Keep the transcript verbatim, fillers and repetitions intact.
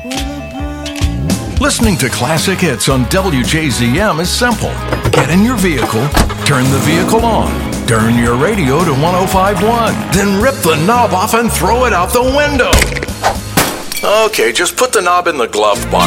Listening to classic hits on W J Z M is simple. Get in your vehicle, turn the vehicle on, turn your radio to one oh five point one, then rip the knob off and throw it out the window. Okay, just put the knob in the glove box.